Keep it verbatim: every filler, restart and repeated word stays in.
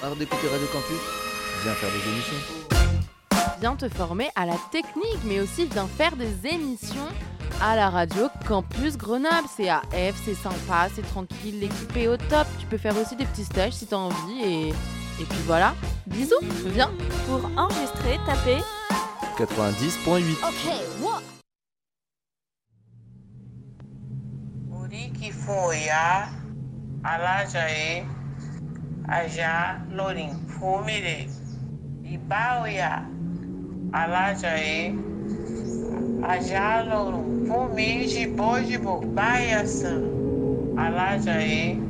Marre d'écouter Radio Campus? Viens faire des émissions. Viens te former à la technique, mais aussi viens faire des émissions à la radio Campus Grenoble. C'est A F, c'est sympa, c'est tranquille, l'équipe est au top. Tu peux faire aussi des petits stages si t'as envie et, et puis voilà. Bisous, viens. Pour enregistrer, tapez quatre-vingt-dix point huit. Ok, what? Uri Kifoya, Alajae, Aja Lorin, Fumire, Ibaoya, Alajae, Aja Lorin, Fumiji, Bojibo, Baiasan, Alajae,